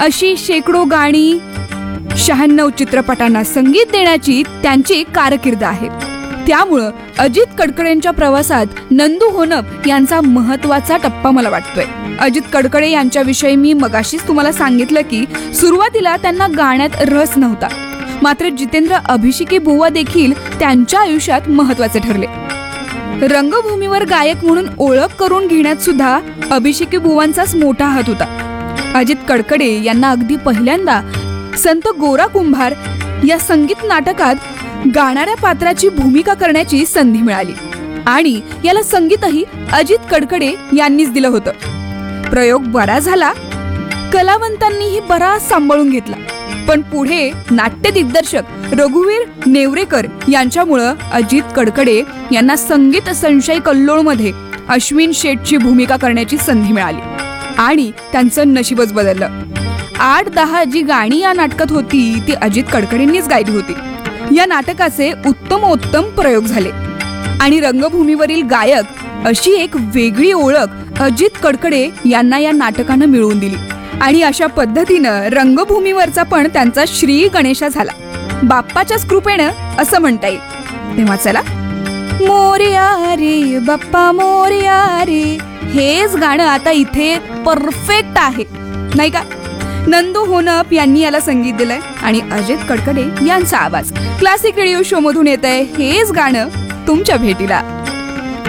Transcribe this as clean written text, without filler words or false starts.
अशी शेकडो गाणी, 96 चित्रपटांना संगीत देण्याची त्यांची कारकीर्द आहे. त्यामुळं अजित कडकडेंच्या प्रवासात नंदू होनप यांचा महत्वाचा टप्पा मला वाटतोय. अजित कडकडे यांच्याविषयी मी मगाशीच तुम्हाला सांगितलं की सुरुवातीला त्यांना गाण्यात रस नव्हता. मात्र जितेंद्र अभिषेकी बुवा देखील त्यांच्या आयुष्यात महत्वाचे ठरले. रंगभूमीवर गायक म्हणून ओळख करून घेण्यात सुद्धा अभिषेकी बुवांचाच मोठा हात होता. अजित कडकडे यांना अगदी पहिल्यांदा संत गोरा कुंभार या संगीत नाटकात गाणाऱ्या पात्राची भूमिका करण्याची संधी मिळाली आणि याला संगीतही अजित कडकडे यांनीच दिलं होतं. प्रयोग बरा झाला, कलावंतांनीही बराच सांभाळून घेतला. पण पुढे नाट्य दिग्दर्शक रघुवीर नेवरेकर यांच्यामुळं अजित कडकडे यांना संगीत संशय कल्लोळमध्ये अश्विन शेठची भूमिका करण्याची संधी मिळाली आणि त्यांचं नशीबच बदललं. 8-10 जी गाणी या नाटकात होती ती अजित कडकडेंनीच गायली होती. या नाटकाचे उत्तमोत्तम प्रयोग झाले आणि रंगभूमीवरील गायक अशी एक वेगळी ओळख अजित कडकडे यांना या नाटकानं मिळवून दिली. आणि अशा पद्धतीनं रंगभूमीवरचा पण त्यांचा श्री गणेशा झाला, बाप्पाच्याच कृपेनं असं म्हणता येईल. तेव्हा चला, मोरया रे बाप्पा मोरया रे, हेच गाणं आता इथे परफेक्ट आहे नाही का. नंदू होनप यांनी याला संगीत दिलंय आणि अजित कडकडे यांचा आवाज. क्लासिक रेडिओ शो मधून येत आहे हेच गाणं तुमच्या भेटीला.